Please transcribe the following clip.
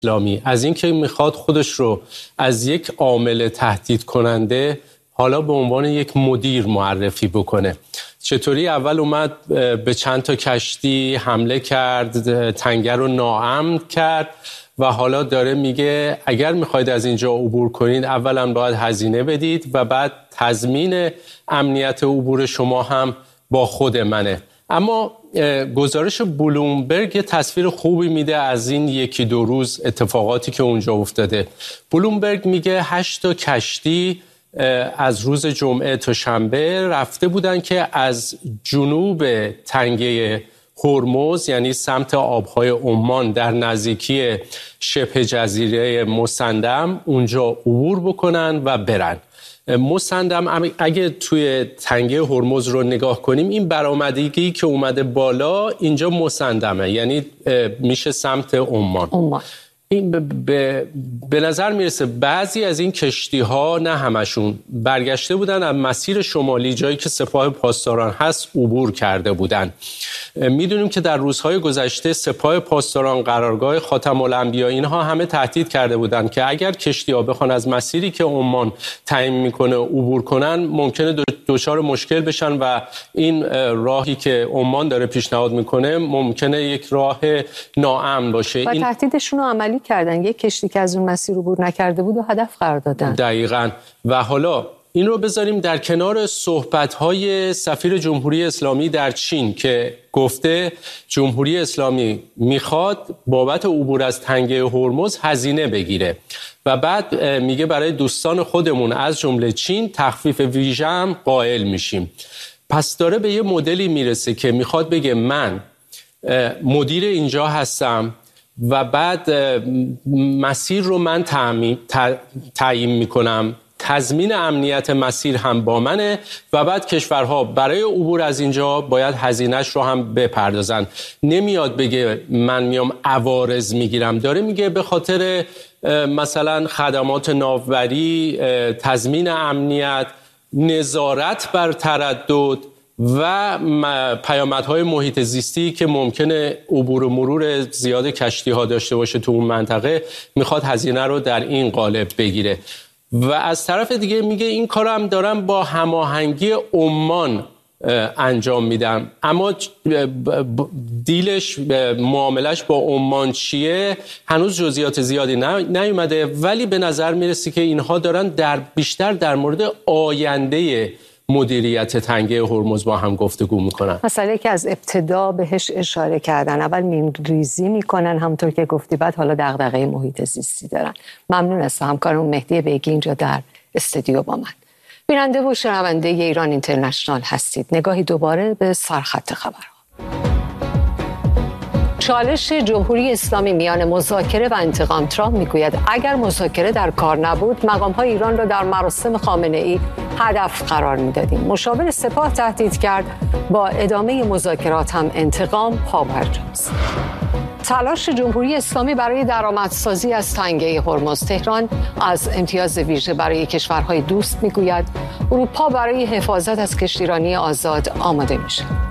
اسلامی از اینکه میخواد خودش رو از یک عامل تهدید کننده حالا به عنوان یک مدیر معرفی بکنه. چطوری اول اومد به چند تا کشتی حمله کرد، تنگه رو ناامن کرد و حالا داره میگه اگر میخواید از اینجا عبور کنید اولا باید هزینه بدید و بعد تضمین امنیت عبور شما هم با خود منه. اما گزارش بلومبرگ تصویر خوبی میده از این یکی دو روز اتفاقاتی که اونجا افتاده. بلومبرگ میگه 8 تا کشتی از روز جمعه تا شنبه رفته بودن که از جنوب تنگه هرمز یعنی سمت آبهای عمان در نزدیکی شبه جزیره مسندم اونجا عبور بکنن و برن. مسندم اگه توی تنگه هرمز رو نگاه کنیم این برآمدگی که اومده بالا اینجا مسندمه، یعنی میشه سمت عمان. این به نظر میرسه بعضی از این کشتی ها، نه همشون، برگشته بودن از مسیر شمالی جایی که سپاه پاسداران هست عبور کرده بودن. میدونیم که در روزهای گذشته سپاه پاسداران، قرارگاه خاتم الانبیا، اینها همه تهدید کرده بودن که اگر کشتی ها بخوان از مسیری که عمان تعیین میکنه عبور کنن ممکنه دچار مشکل بشن و این راهی که عمان داره پیشنهاد میکنه ممکنه یک راه ناامن باشه. و تهدیدشون رو عملی کردن. یک کشتی که از اون مسیر عبور نکرده بود و هدف قرار دادن. دقیقاً. و حالا این رو بذاریم در کنار صحبت‌های سفیر جمهوری اسلامی در چین که گفته جمهوری اسلامی میخواد بابت عبور از تنگه هرمز هزینه بگیره و بعد میگه برای دوستان خودمون از جمله چین تخفیف ویژه هم قائل میشیم. پس داره به یه مدلی میرسه که میخواد بگه من مدیر اینجا هستم و بعد مسیر رو من تعیین میکنم، تضمین امنیت مسیر هم با منه و بعد کشورها برای عبور از اینجا باید هزینه‌اش رو هم بپردازن. نمیاد بگه من میام عوارض میگیرم، داره میگه به خاطر مثلا خدمات ناوبری، تضمین امنیت، نظارت بر تردد و پیامدهای محیط زیستی که ممکنه عبور و مرور زیاد کشتی ها داشته باشه تو اون منطقه، میخواد هزینه رو در این قالب بگیره. و از طرف دیگه میگه این کارو هم دارم با هماهنگی عمان انجام میدم. اما دیلش، معاملش با عمان چیه هنوز جزئیات زیادی نیومده، ولی به نظر میرسه که اینها دارن بیشتر در مورد آینده مدیریت تنگه هرمز با هم گفتگو میکنن. مسئله که از ابتدا بهش اشاره کردن، اول میانریزی میکنن همونطور که گفتی، بعد حالا دغدغه محیط زیستی دارن. ممنون از همکارم مهدی بیگی اینجا در استودیو با من. بیننده و شنونده ایران اینترنشنال هستید. نگاهی دوباره به سرخط خبرها. چالش جمهوری اسلامی میان مذاکره و انتقام. ترامپ میگوید اگر مذاکره در کار نبود مقام‌های ایران را در مراسم خامنه‌ای هدف قرار میدادیم. مشاور سپاه تهدید کرد با ادامه مذاکرات هم انتقام پابرجاست. تلاش جمهوری اسلامی برای درآمدسازی از تنگه هرمز. تهران از امتیاز ویژه برای کشورهای دوست میگوید. اروپا برای حفاظت از کشتیرانی آزاد آماده میشه.